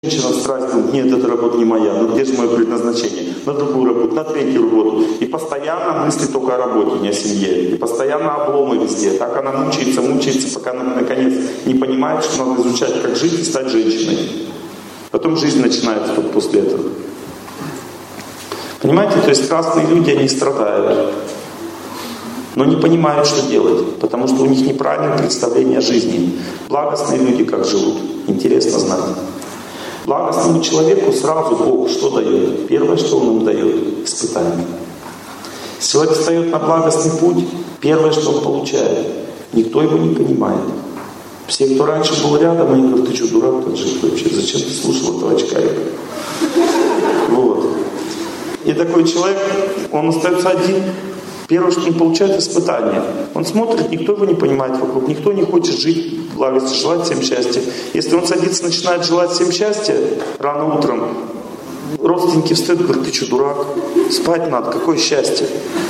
Женщина в страсть думает: нет, эта работа не моя, ну где же мое предназначение? На другую работу, на третью работу. И постоянно мыслит только о работе, не о семье. И постоянно обломы везде. Так она мучается, пока она наконец не понимает, что надо изучать, как жить и стать женщиной. Потом жизнь начинается только после этого. Понимаете, то есть страстные люди, они страдают, но не понимают, что делать, потому что у них неправильное представление о жизни. Благостные люди как живут? Интересно знать. Благостному человеку сразу Бог что дает? Первое, что Он им дает — испытание. Если человек встает на благостный путь, первое, что он получает, никто его не понимает. Все, кто раньше был рядом, они говорят: ты что, дурак тут жить вообще? Зачем ты слушал этого очкарика? Вот. И такой человек, он остается один. Первое, что он получает — испытание. Он смотрит, никто его не понимает вокруг, никто не хочет жить в благости, желать всем счастья. Если он садится, начинает желать всем счастья рано утром, родственники встают и говорят: ты что, дурак? Спать надо, какое счастье?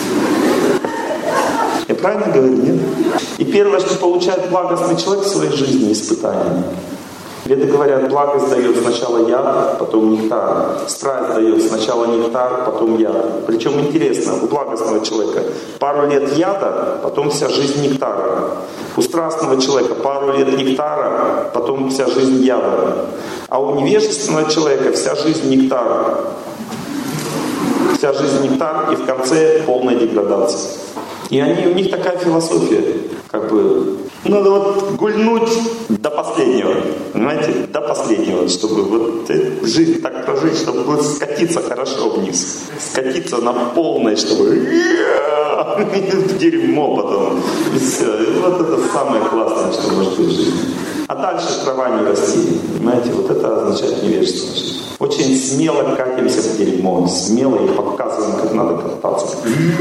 Я правильно говорю, нет? И первое, что получает благостный человек в своей жизни — испытание. Веды говорят, благость дает сначала яд, потом нектар. Страсть дает сначала нектар, потом яд. Причем интересно, у благостного человека пару лет яда, потом вся жизнь нектара. У страстного человека пару лет нектара, потом вся жизнь яда. А у невежественного человека вся жизнь нектара. Вся жизнь нектар, и в конце полная деградация. И у них такая философия, как бы, надо вот гульнуть до последнего, понимаете, до последнего, чтобы вот жизнь так прожить, чтобы вот скатиться хорошо вниз, скатиться на полной, чтобы в дерьмо потом, и все. И вот это самое классное, что может быть в жизни. А дальше трава не расти, понимаете, вот это означает невежественная жизнь. Очень смело катимся в дерьмо, смело и показываем, как надо кататься.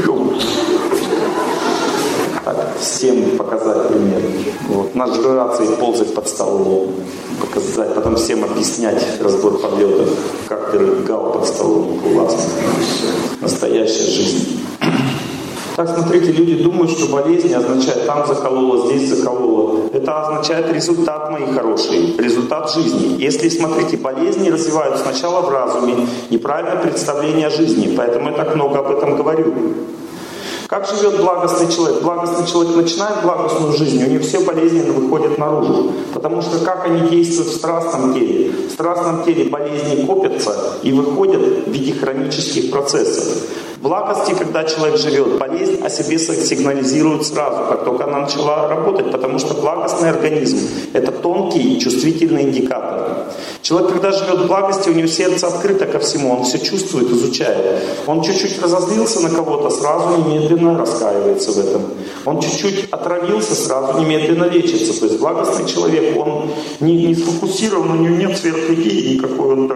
Так, всем показать пример. Вот, нажраться и ползать под столом. Показать, потом всем объяснять разбор полетов. Как ты рыгал под столом. Классно. Настоящая жизнь. Так, смотрите, люди думают, что болезнь означает там закололо, здесь закололо. Это означает результат, мои хорошие, результат жизни. Если, смотрите, болезни развиваются сначала в разуме, неправильное представление о жизни. Поэтому я так много об этом говорю. Как живет благостный человек? Благостный человек начинает благостную жизнь, у него все болезни выходят наружу. Потому что как они действуют в страстном теле? В страстном теле болезни копятся и выходят в виде хронических процессов. В благости, когда человек живет, болезнь о себе сигнализирует сразу, как только она начала работать, потому что благостный организм — это тонкий, чувствительный индикатор. Человек, когда живет в благости, у него сердце открыто ко всему, он все чувствует, изучает. Он чуть-чуть разозлился на кого-то, сразу немедленно раскаивается в этом. Он чуть-чуть отравился, сразу немедленно лечится. То есть благостный человек, он не сфокусирован, у него нет сверхлегии никакой, он так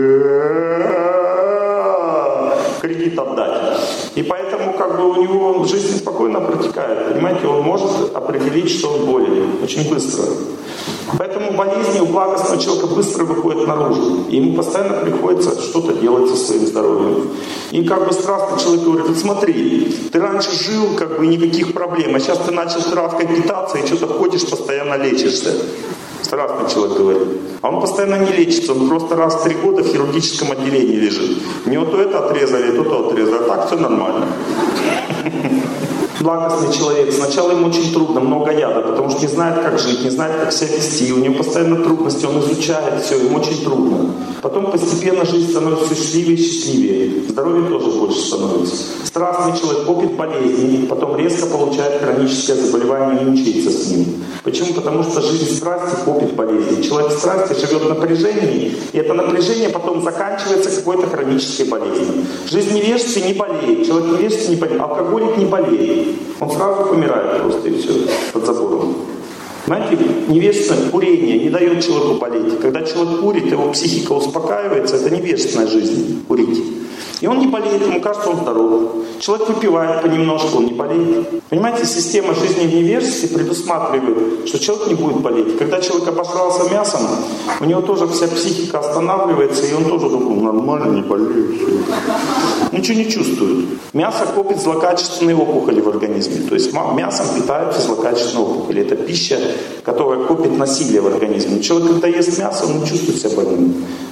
кредит отдать. И поэтому как бы у него жизнь спокойно протекает. Понимаете, он может определить, что он болен очень быстро. Поэтому болезни у благостного человека быстро выходят наружу. И ему постоянно приходится что-то делать со своим здоровьем. И как бы страстный человек говорит: вот смотри, ты раньше жил, как бы никаких проблем, а сейчас ты начал травкой питаться и что-то ходишь, постоянно лечишься. Страстный человек говорит. А он постоянно не лечится, он просто раз в 3 года в хирургическом отделении лежит. У него то это отрезали, то отрезали. А так все нормально. Благостный человек, сначала ему очень трудно, много яда, потому что не знает, как жить, не знает, как себя вести, у него постоянно трудности, он изучает все, ему очень трудно. Потом постепенно жизнь становится все счастливее и счастливее, здоровье тоже больше становится. Страстный человек копит болезни, потом резко получает хроническое заболевание и мучается с ним. Почему? Потому что жизнь страсти копит болезни. Человек в страсти живет в напряжении, и это напряжение потом заканчивается какой-то хронической болезнью. Жизнь невежества не болеет, человек невежества не болеет, алкоголик не болеет. Он сразу помирает просто и все, под забором. Знаете, невежественное курение не дает человеку болеть. Когда человек курит, его психика успокаивается, это невежественная жизнь, курить. И он не болеет, ему кажется, он здоров. Человек выпивает понемножку, он не болеет. Понимаете, система жизни в невежестве предусматривает, что человек не будет болеть. Когда человек обожрался мясом, у него тоже вся психика останавливается, и он тоже такой, нормально, не болеет. Ничего не чувствует. Мясо копит злокачественные опухоли в организме. То есть мясом питаются злокачественные опухоли. Это пища, которая копит насилие в организме. Человек, когда ест мясо, он не чувствует себя больным.